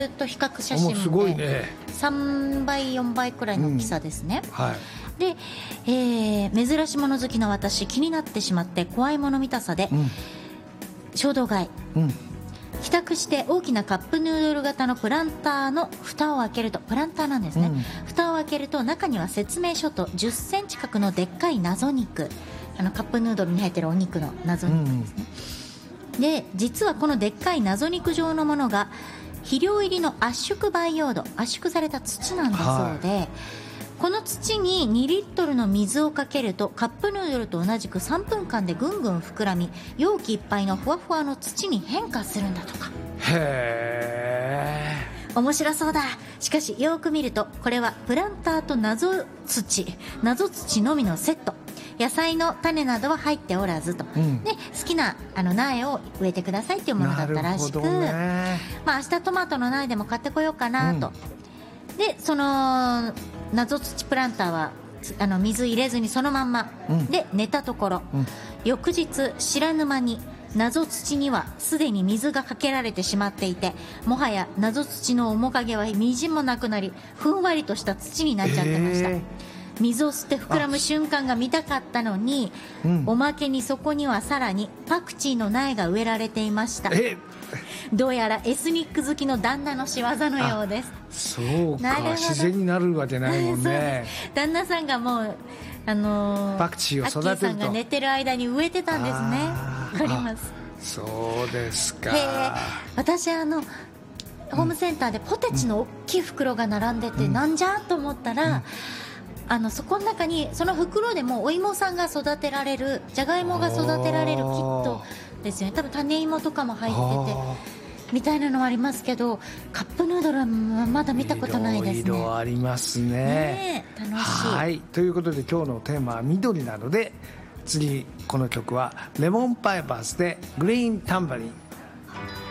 と比較写真すごいでね。 3倍4倍くらいの大きさですね、 はい。 で、珍しいもの好きな私、気になってしまって怖いもの見たさで、衝動買い。帰宅して大きなカップヌードル型のプランターの蓋を開けると、プランターなんですね、蓋を開けると中には説明書と10センチ角のでっかい謎肉、カップヌードルに入ってるお肉の謎肉ですね、で実はこのでっかい謎肉状のものが肥料入りの圧縮培養土、圧縮された土なんだそうで、この土に2リットルの水をかけるとカップヌードルと同じく3分間でぐんぐん膨らみ、容器いっぱいのふわふわの土に変化するんだとか。 へー、 面白そうだ。しかしよく見るとこれはプランターと謎土のみのセット、野菜の種などは入っておらずと、で好きな苗を植えてくださいっていうものだったらしく、明日トマトの苗でも買ってこようかなと、でその謎土プランターは水入れずにそのまんま、で寝たところ、翌日知らぬ間に謎土にはすでに水がかけられてしまっていて、もはや謎土の面影はみじんもなくなり、ふんわりとした土になっちゃってました、水を吸って膨らむ瞬間が見たかったのに、おまけにそこにはさらにパクチーの苗が植えられていました。どうやらエスニック好きの旦那の仕業のようです。 そうか、自然になるわけないもんね。 旦那さんがもうパクチーを育てると、 アッキーさんが寝てる間に植えてたんですね。わかります。 そうですか。 私ホームセンターでポテチの大きい袋が並んでて、なんじゃと思ったら、そこの中にその袋でもお芋さんが育てられる、じゃがいもが育てられるキットですよね。多分種芋とかも入っててみたいなのはありますけど、カップヌードルはまだ見たことないですね。 いろいろありますね。 楽しい。 はい、ということで今日のテーマは緑なので、次この曲はレモンパイパーズでグリーンタンバリン